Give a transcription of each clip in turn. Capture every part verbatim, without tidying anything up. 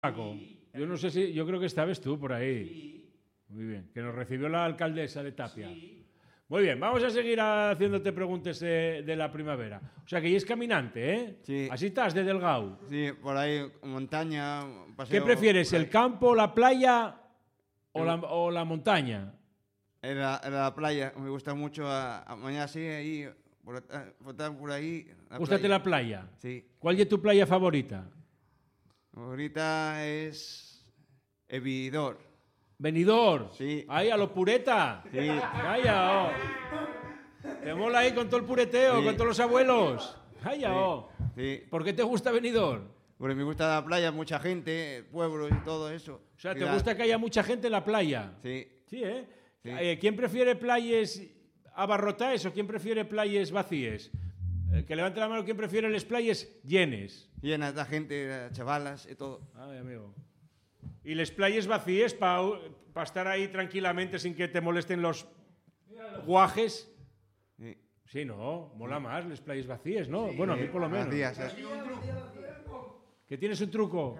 Paco, yo no sé si, yo creo que estabas tú por ahí. Muy bien, que nos recibió la alcaldesa de Tapia. Muy bien, vamos a seguir haciéndote preguntas de, de la primavera. O sea que ya es caminante, ¿eh? Sí. Así estás de delgado. Sí, por ahí, montaña, paseo. ¿Qué prefieres, el campo, la playa o la, o la montaña? En la, en la playa, me gusta mucho. A, a mañana sí, ahí, por, por, por ahí. La ¿Gústate playa. la playa? Sí. ¿Cuál es tu playa favorita? Ahorita es Evidor. Benidorm. Sí. Ahí, a lo pureta. Sí. Calla, oh. Te mola ahí con todo el pureteo, Sí. con todos los abuelos. Calla, Sí. oh. Sí. ¿Por qué te gusta Benidorm? Porque me gusta la playa, mucha gente, pueblos y todo eso. O sea, ¿te Ciudad. gusta que haya mucha gente en la playa? Sí. Sí, ¿eh? Sí. Eh, ¿Quién prefiere playas abarrotadas o quién prefiere playas vacías? Eh, que levante la mano, ¿quién prefiere las playas llenas? Llena de gente, chavalas y todo. Ay, amigo. ¿Y las playas vacías para pa estar ahí tranquilamente sin que te molesten los guajes? Sí. Sí, no, mola más las playas vacías, ¿no? Bueno, a mí por lo menos. Vacías, ¿eh? ¿Que tienes un truco?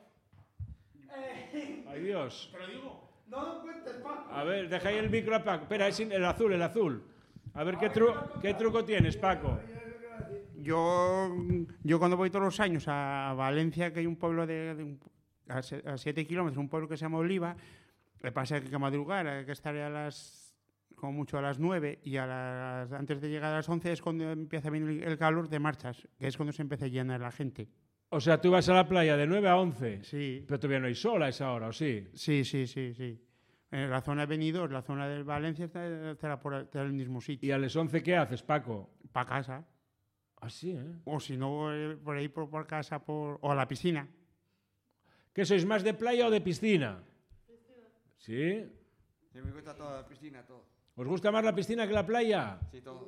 Ay, Dios. Te lo digo. A ver, deja ahí el micro a Paco. Espera, es el azul, el azul. A ver, ¿qué, tru- qué truco tienes, Paco? Yo, yo cuando voy todos los años a Valencia, que hay un pueblo de, de un- a, se- a siete kilómetros, un pueblo que se llama Oliva, le pasa que hay que madrugar, hay que estar a las, como mucho a las nueve, y a las, antes de llegar a las once es cuando empieza a venir el calor de marchas, que es cuando se empieza a llenar la gente. O sea, tú vas a la playa de nueve a once, Sí, pero todavía no hay sol a esa hora, ¿o sí? sí, sí, sí, sí. En la zona de Benidorm, la zona de Valencia, está, estará por está en el mismo ¿Y sitio. a las once qué haces, Paco? Para casa. Ah, sí, ¿eh? O si no, eh, por ahí por, por casa por, o a la piscina. ¿Qué sois, más de playa o de piscina? ¿Sí? Sí, me gusta toda la piscina, todo. ¿Os gusta más la piscina que la playa? Sí, todo.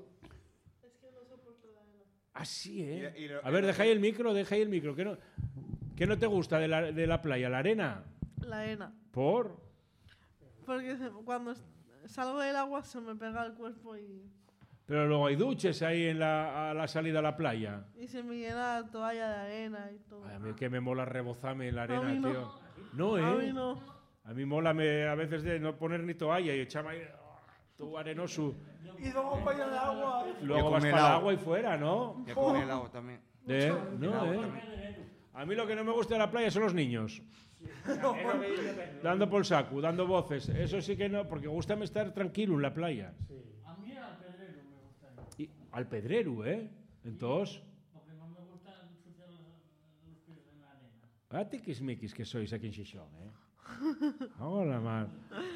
Ah, sí, ¿eh? Y- y lo- A ver, deja ahí el micro, deja ahí el micro. ¿Qué no, qué no te gusta de la, de la playa? ¿La arena? La arena. ¿Por? Porque se- cuando s- salgo del agua se me pega el cuerpo y, Pero luego hay duches ahí en la, a la salida a la playa. y se me llena la toalla de arena y todo. Ay, a mí que me mola rebozarme en la A arena, mí no. tío. No, ¿eh? A mí no. A mí mola me, a veces de no poner ni toalla y echarme ahí ah, todo arenoso. Y luego para ir al agua. Luego Y vas con para el helado. agua y fuera, ¿no? Y con helado también. ¿Eh? No, ¿eh? A mí lo que no me gusta de la playa son los niños. Dando por el saco, dando voces. Eso sí que no, porque gusta estar tranquilo en la playa. A mí al pedrero me gusta. Y, al pedrero, ¿eh? Entonces, Porque no me gusta ensuciar los, los pies en la arena. a tiquismiquis que sois aquí en Xixón, ¿eh? Hola, mar.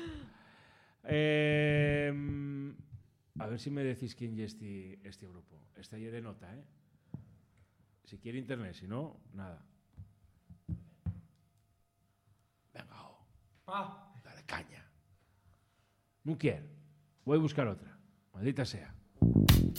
Eh, a ver si me decís quién es este, este grupo. Está ya de nota, ¿eh? Si quiere internet, si no, nada. Venga, oh. Dale caña. No quiero. Voy a buscar otra. Maldita sea.